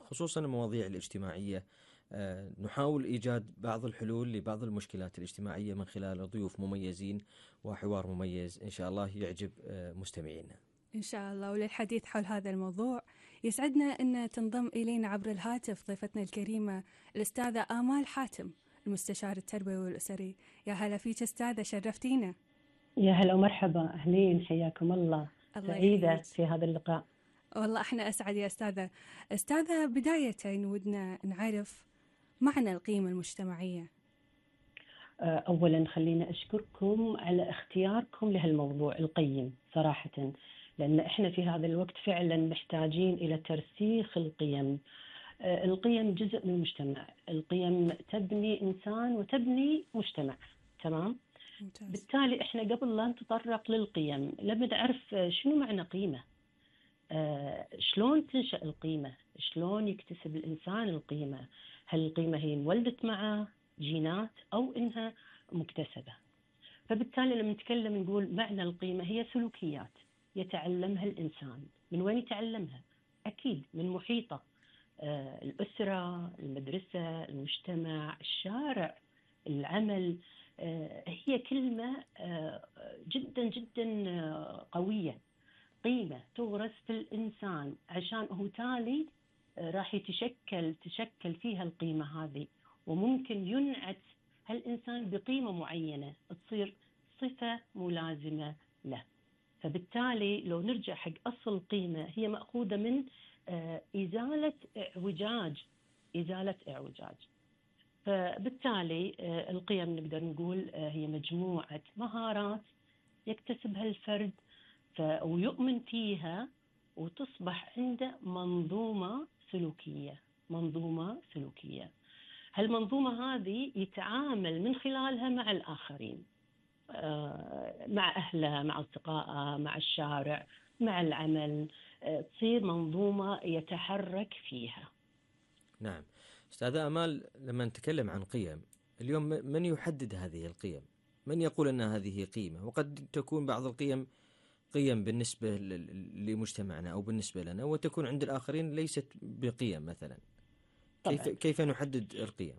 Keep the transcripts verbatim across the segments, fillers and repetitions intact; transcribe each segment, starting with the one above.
خصوصا المواضيع الاجتماعية. آه، نحاول إيجاد بعض الحلول لبعض المشكلات الاجتماعية من خلال ضيوف مميزين وحوار مميز إن شاء الله يعجب آه، مستمعينا. إن شاء الله. وللحديث حول هذا الموضوع يسعدنا أن تنضم إلينا عبر الهاتف ضيفتنا الكريمة الأستاذة آمال حاتم، المستشار التربوي والأسري. يا هلا فيك أستاذة، شرفتينا. يا هلا ومرحبا، أهلين، حياكم الله. الله سعيدة يحييك. في هذا اللقاء. والله احنا أسعد يا أستاذة. أستاذة، بداية ودنا نعرف معنى القيمة المجتمعية. أولا خلينا أشكركم على اختياركم لهالموضوع القيم صراحة، لأن إحنا في هذا الوقت فعلا محتاجين إلى ترسيخ القيم. القيم جزء من المجتمع، القيم تبني إنسان وتبني مجتمع. تمام؟ ممتاز. بالتالي إحنا قبل لا نتطرق للقيم لما نعرف شنو معنى قيمة، آه، شلون تنشأ القيمة، شلون يكتسب الإنسان القيمة. هل القيمة هي انولدت معه جينات أو إنها مكتسبة؟ فبالتالي لما نتكلم نقول معنى القيمة هي سلوكيات يتعلمها الإنسان. من وين يتعلمها؟ أكيد من محيطه، آه، الأسرة، المدرسة، المجتمع، الشارع، العمل. آه، هي كلمة آه، جدا جدا آه، قوية. قيمة تغرس في الإنسان عشان هو تالي راح يتشكل تشكل فيها القيمة هذه، وممكن ينعت هالإنسان بقيمة معينة تصير صفة ملازمة له. فبالتالي لو نرجع حق أصل قيمة هي مأخوذة من إزالة إعوجاج إزالة إعوجاج. فبالتالي القيم نقدر نقول هي مجموعة مهارات يكتسبها الفرد ويؤمن فيها وتصبح عنده منظومة سلوكية. منظومة سلوكية هالمنظومة هذه يتعامل من خلالها مع الآخرين، مع أهله، مع أصدقائه، مع الشارع، مع العمل. تصير منظومة يتحرك فيها. نعم أستاذة آمال، لما نتكلم عن قيم اليوم من يحدد هذه القيم؟ من يقول أن هذه قيمة؟ وقد تكون بعض القيم قيم بالنسبة لمجتمعنا أو بالنسبة لنا، وتكون عند الآخرين ليست بقيم مثلا. كيف طبعاً. كيف نحدد القيم؟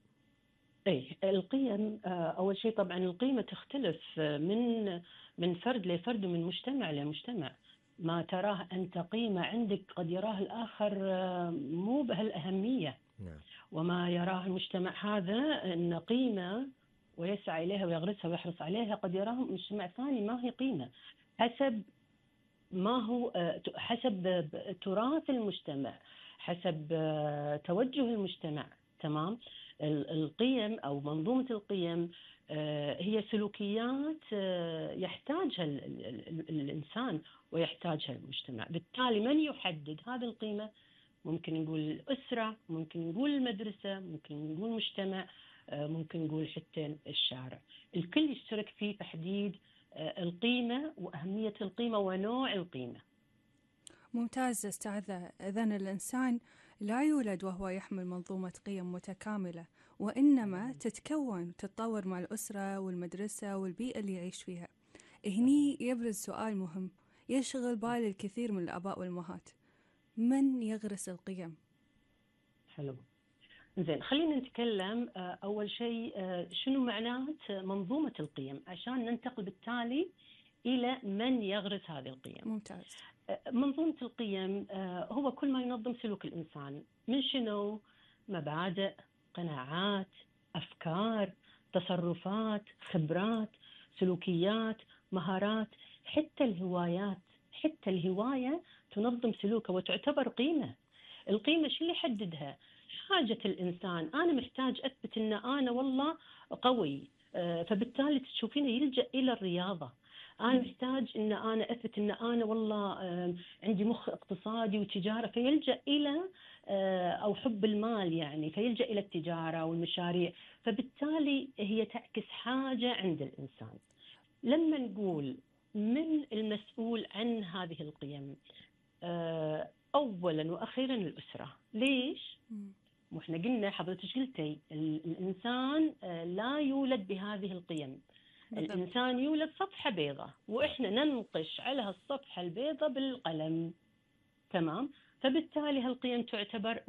أي القيم أول شيء طبعاً القيمة تختلف من من فرد لفرد ومن مجتمع لمجتمع. ما تراه أنت قيمة عندك قد يراه الآخر مو بهالأهمية. نعم. وما يراه المجتمع هذا أن قيمة ويسعى إليها ويغرسها ويحرص عليها قد يراه مجتمع ثاني ما هي قيمة، حسب ما هو، حسب تراث المجتمع، حسب توجه المجتمع. تمام. القيم أو منظومة القيم هي سلوكيات يحتاجها الإنسان ويحتاجها المجتمع. بالتالي من يحدد هذه القيمة؟ ممكن نقول الأسرة، ممكن نقول المدرسة، ممكن نقول المجتمع، ممكن نقول حتى الشارع. الكل يشترك في تحديد القيمة وأهمية القيمة ونوع القيمة. ممتاز أستاذة. إذن الإنسان لا يولد وهو يحمل منظومة قيم متكاملة، وإنما تتكون وتتطور مع الأسرة والمدرسة والبيئة اللي يعيش فيها. هني يبرز سؤال مهم يشغل بال الكثير من الآباء والأمهات: من يغرس القيم؟ حلو. زين، خلينا نتكلم أول شيء شنو معنات منظومة القيم عشان ننتقل بالتالي إلى من يغرس هذه القيم. ممتاز. منظومة القيم هو كل ما ينظم سلوك الإنسان من شنو؟ مبادئ، قناعات، أفكار، تصرفات، خبرات، سلوكيات، مهارات، حتى الهوايات. حتى الهواية تنظم سلوكه وتعتبر قيمة. القيمة شو اللي يحددها؟ حاجة الإنسان. أنا محتاج أثبت أن أنا والله قوي، فبالتالي تشوفين يلجأ إلى الرياضة. أنا محتاج أن أنا أثبت أن أنا والله عندي مخ اقتصادي وتجارة، فيلجأ إلى أو حب المال يعني، فيلجأ إلى التجارة والمشاريع. فبالتالي هي تعكس حاجة عند الإنسان. لما نقول من المسؤول عن هذه القيم، أولا وأخيرا الأسرة. ليش؟ وإحنا قلنا، حضرتك قلتي الإنسان لا يولد بهذه القيم. بالضبط. الإنسان يولد صفحة بيضاء وإحنا ننقش على الصفحة البيضاء بالقلم. تمام. فبالتالي هالقيم تعتبر